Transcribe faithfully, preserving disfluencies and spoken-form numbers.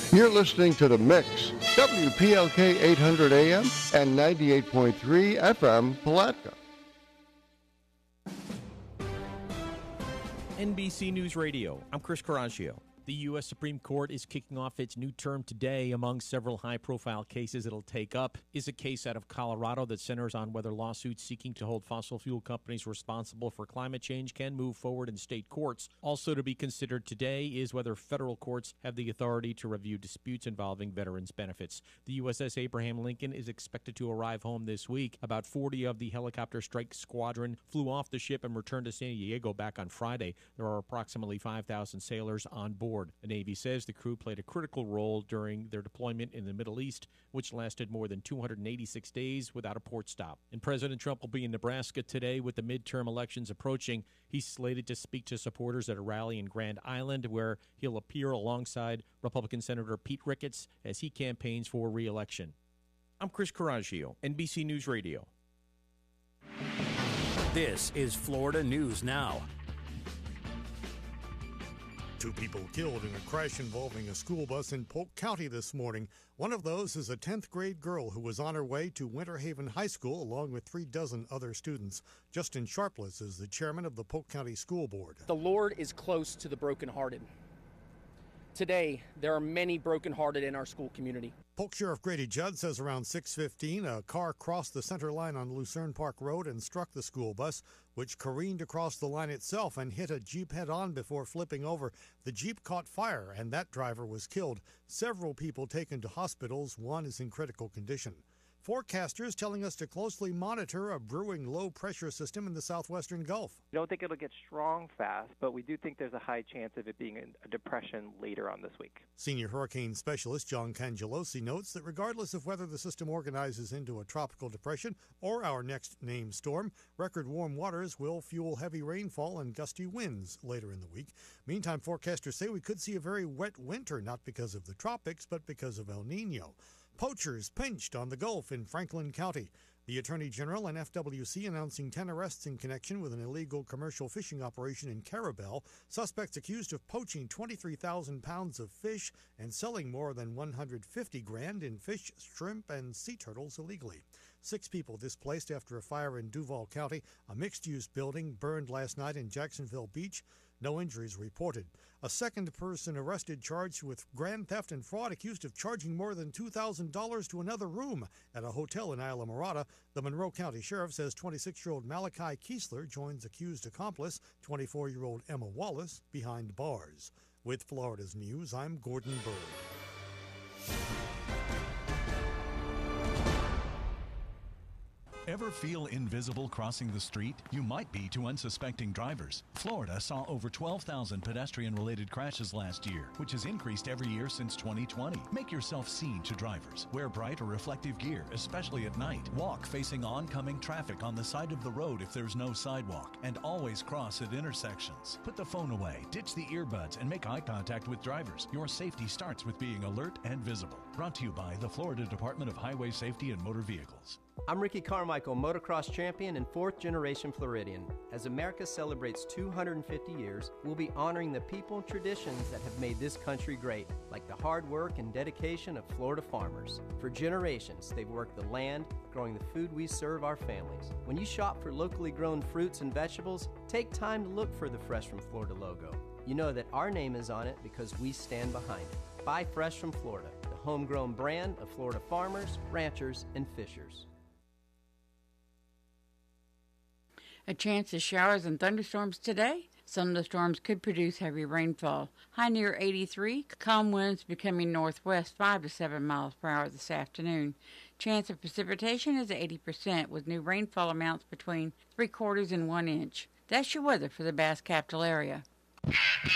You're listening to The Mix, W P L K eight hundred A M and ninety-eight point three F M Palatka. N B C News Radio, I'm Chris Coraggio. The U S Supreme Court is kicking off its new term today. Among several high-profile cases it'll take up is a case out of Colorado that centers on whether lawsuits seeking to hold fossil fuel companies responsible for climate change can move forward in state courts. Also to be considered today is whether federal courts have the authority to review disputes involving veterans' benefits. The U S S Abraham Lincoln is expected to arrive home this week. About forty of the helicopter strike squadron flew off the ship and returned to San Diego back on Friday. There are approximately five thousand sailors on board. The Navy says the crew played a critical role during their deployment in the Middle East, which lasted more than two hundred eighty-six days without a port stop. And President Trump will be in Nebraska today with the midterm elections approaching. He's slated to speak to supporters at a rally in Grand Island, where he'll appear alongside Republican Senator Pete Ricketts as he campaigns for re-election. I'm Chris Coraggio, N B C News Radio. This is Florida News Now. Two people killed in a crash involving a school bus in Polk County this morning. One of those is a tenth grade girl who was on her way to Winter Haven High School along with three dozen other students. Justin Sharpless is the chairman of the Polk County School Board. The Lord is close to the brokenhearted. Today, there are many brokenhearted in our school community. Polk Sheriff Grady Judd says around six fifteen, a car crossed the center line on Lucerne Park Road and struck the school bus, which careened across the line itself and hit a Jeep head-on before flipping over. The Jeep caught fire, and that driver was killed. Several people taken to hospitals. One is in critical condition. Forecasters telling us to closely monitor a brewing low-pressure system in the southwestern Gulf. We don't think it'll get strong fast, but we do think there's a high chance of it being a depression later on this week. Senior hurricane specialist John Cangelosi notes that regardless of whether the system organizes into a tropical depression or our next named storm, record warm waters will fuel heavy rainfall and gusty winds later in the week. Meantime, forecasters say we could see a very wet winter, not because of the tropics, but because of El Nino. Poachers pinched on the Gulf in Franklin County. The Attorney General and F W C announcing ten arrests in connection with an illegal commercial fishing operation in Carabel. Suspects accused of poaching twenty-three thousand pounds of fish and selling more than one hundred fifty grand in fish, shrimp, and sea turtles illegally. Six people displaced after a fire in Duval County. A mixed-use building burned last night in Jacksonville Beach. No injuries reported. A second person arrested charged with grand theft and fraud, accused of charging more than two thousand dollars to another room at a hotel in Islamorada. The Monroe County Sheriff says twenty-six-year-old Malachi Kiesler joins accused accomplice, twenty-four-year-old Emma Wallace, behind bars. With Florida's News, I'm Gordon Bird. Ever feel invisible crossing the street? You might be to unsuspecting drivers. Florida saw over twelve thousand pedestrian-related crashes last year, which has increased every year since twenty twenty. Make yourself seen to drivers. Wear bright or reflective gear, especially at night. Walk facing oncoming traffic on the side of the road if there's no sidewalk, and always cross at intersections. Put the phone away, ditch the earbuds, and make eye contact with drivers. Your safety starts with being alert and visible. Brought to you by the Florida Department of Highway Safety and Motor Vehicles. I'm Ricky Carmichael, motocross champion and fourth generation Floridian. As America celebrates two hundred fifty years, we'll be honoring the people and traditions that have made this country great, like the hard work and dedication of Florida farmers. For generations, they've worked the land, growing the food we serve our families. When you shop for locally grown fruits and vegetables, take time to look for the Fresh from Florida logo. You know that our name is on it because we stand behind it. Buy Fresh from Florida, the homegrown brand of Florida farmers, ranchers, and fishers. A chance of showers and thunderstorms today. Some of the storms could produce heavy rainfall. High near eighty-three. Calm winds becoming northwest five to seven miles per hour this afternoon. Chance of precipitation is eighty percent with new rainfall amounts between three quarters and one inch. That's your weather for the Bass Capital area.